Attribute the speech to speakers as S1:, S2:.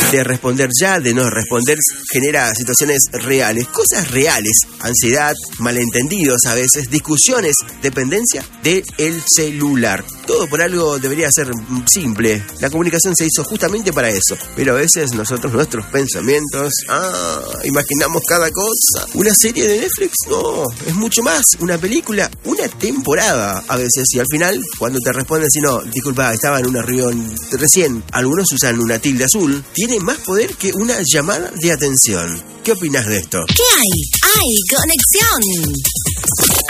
S1: de responder ya, de no responder, genera situaciones reales, cosas reales, ansiedad, malentendidos a veces, discusiones, dependencia del celular. Todo por algo debería ser simple. La comunicación se hizo justamente para eso, pero a veces nosotros, nuestros pensamientos, imaginamos cada cosa. Una serie de Netflix, no, es mucho más. Una película, una temporada a veces, y al final, cuando te responden si no, disculpa, estaba en una reunión recién, algunos usan una tilde azul, tiene más poder que una llamada de atención. ¿Qué opinas de esto?
S2: ¿Qué hay? ¡Hay conexión!